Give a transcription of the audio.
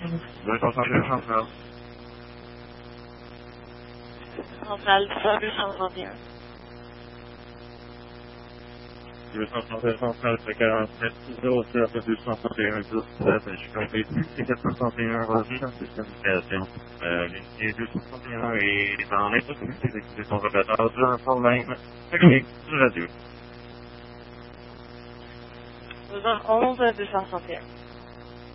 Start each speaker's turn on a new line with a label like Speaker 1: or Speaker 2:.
Speaker 1: 261 centrale.
Speaker 2: Centrale 261.
Speaker 1: 261 centrale, c'est 47, 07, 261, 17, je compris, c'est 461 revenu dans le système d'utilisation. L'unité 261 est dans l'impossibilité d'utiliser son répéteur dû à un problème technique du radio.
Speaker 2: 211 261.